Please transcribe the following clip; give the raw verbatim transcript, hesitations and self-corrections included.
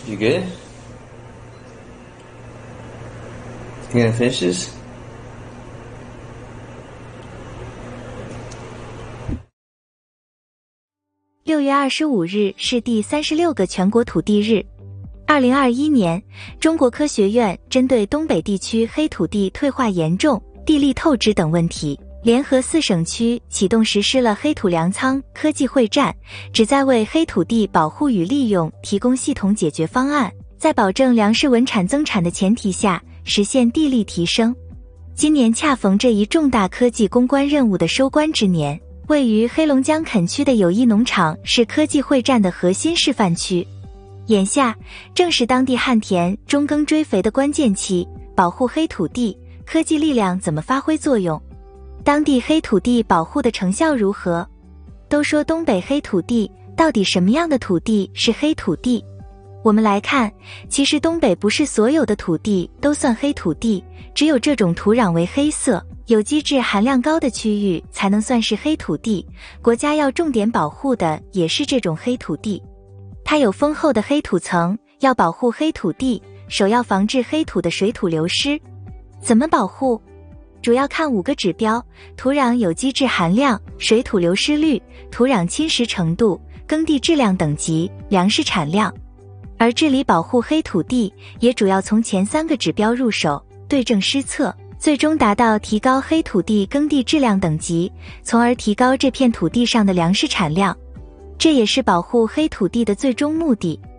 You good? You gonna finish this? 六月二十五日是第三十六个全国土地日。二零二一年，中国科学院针对东北地区黑土地退化严重、地力透支等问题，联合四省区启动实施了黑土粮仓科技会战，旨在为黑土地保护与利用提供系统解决方案，在保证粮食稳产增产的前提下，实现地力提升。今年恰逢这一重大科技攻关任务的收官之年，位于黑龙江垦区的友谊农场是科技会战的核心示范区。眼下正是当地旱田中耕追肥的关键期，保护黑土地，科技力量怎么发挥作用？当地黑土地保护的成效如何？都说东北黑土地，到底什么样的土地是黑土地？我们来看，其实东北不是所有的土地都算黑土地，只有这种土壤为黑色、有机质含量高的区域才能算是黑土地，国家要重点保护的也是这种黑土地。它有丰厚的黑土层，要保护黑土地，首要防治黑土的水土流失。怎么保护？主要看五个指标：土壤有机质含量、水土流失率、土壤侵蚀程度、耕地质量等级、粮食产量。而治理保护黑土地也主要从前三个指标入手，对症施策，最终达到提高黑土地耕地质量等级，从而提高这片土地上的粮食产量。这也是保护黑土地的最终目的。